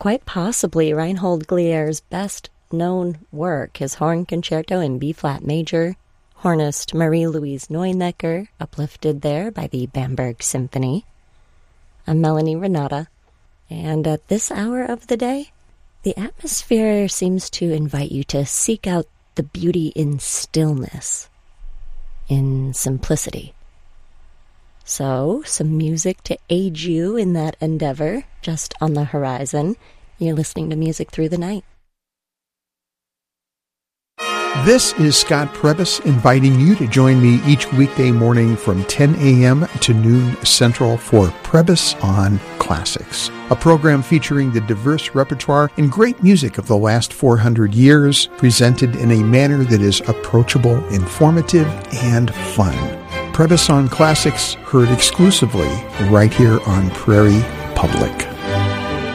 quite possibly Reinhold Glier's best-known work, his Horn Concerto in B-flat major, hornist Marie-Louise Neunecker, uplifted there by the Bamberg Symphony. I'm Melanie Renata, and at this hour of the day, the atmosphere seems to invite you to seek out the beauty in stillness, in simplicity. So, some music to aid you in that endeavor, just on the horizon. You're listening to Music Through the Night. This is Scott Prebys inviting you to join me each weekday morning from 10 a.m. to noon Central for Prebys on Classics, a program featuring the diverse repertoire and great music of the last 400 years, presented in a manner that is approachable, informative, and fun. Prebys on Classics, heard exclusively right here on Prairie Public.